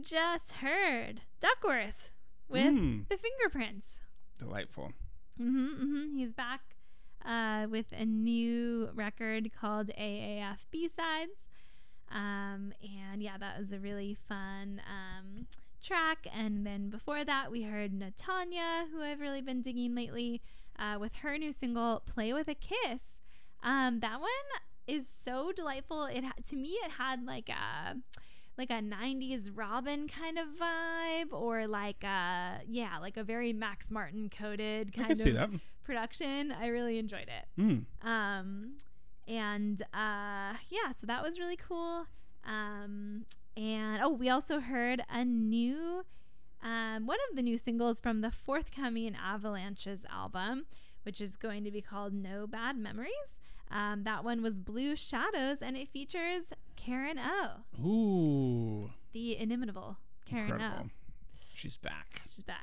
just heard Duckworth with The Fingerprints. Delightful. He's back with a new record called AAF B-Sides. And yeah, that was a really fun track. And then before that, we heard Natanya, who I've really been digging lately, with her new single Play With a Kiss. That one is so delightful. To me, it had like a 90s Robin kind of vibe, or like a very Max Martin coded kind of production. I really enjoyed it. So that was really cool. And we also heard a new one of the new singles from the forthcoming Avalanches album, which is going to be called No Bad Memories. That one was Blue Shadows, and it features Karen O. Ooh. The inimitable Karen Incredible. O. She's back.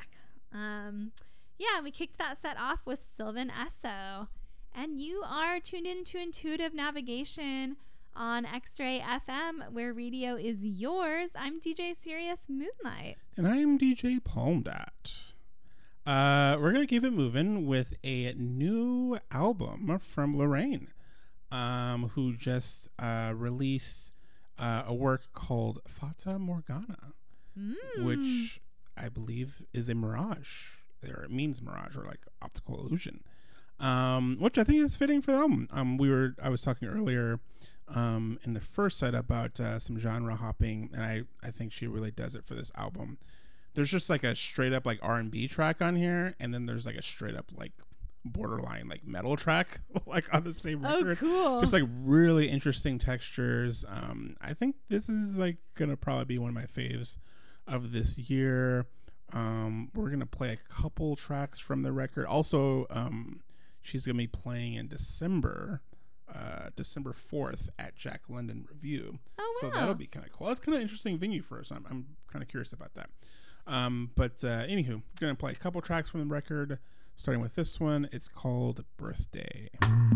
We kicked that set off with Sylvan Esso. And you are tuned into Intuitive Navigation on X-Ray FM, where radio is yours. I'm DJ Sirius Moonlight. And I'm DJ Palm Dot. We're going to keep it moving with a new album from Lorraine, who just released a work called Fata Morgana, which I believe is a mirage, or it means mirage, or like optical illusion, which I think is fitting for the album. I was talking earlier in the first set about some genre hopping, and I think she really does it for this album. There's just like a straight up like R&B track on here, and then there's like a straight up like borderline like metal track like on the same record. Oh, cool. Just like really interesting textures. I think this is like gonna probably be one of my faves of this year. We're gonna play a couple tracks from the record. Also, she's gonna be playing in December 4th at Jack London Review. Oh, wow. So that'll be kind of cool. That's kind of interesting venue for us. I'm kind of curious about that. Anywho, gonna play a couple tracks from the record, starting with this one. It's called Birthday.